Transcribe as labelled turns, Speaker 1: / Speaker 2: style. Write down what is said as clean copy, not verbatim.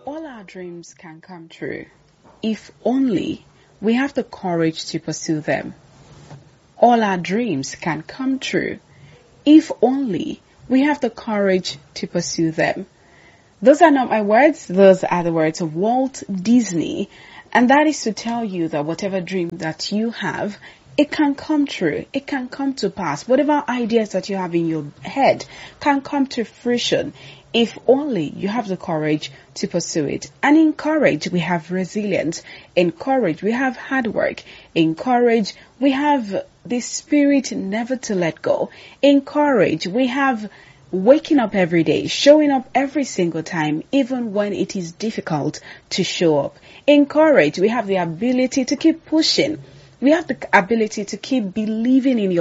Speaker 1: All our dreams can come true if only we have the courage to pursue them. All our dreams can come true if only we have the courage to pursue them. Those are not my words, those are the words of Walt Disney, and that is to tell you that whatever dream that you have, it can come true, it can come to pass. Whatever ideas that you have in your head can come to fruition if only you have the courage to pursue it. And in courage, we have resilience. In courage, we have hard work. In courage, we have the spirit never to let go. In courage, we have waking up every day, showing up every single time, even when it is difficult to show up. In courage, we have the ability to keep pushing. We have the ability to keep believing in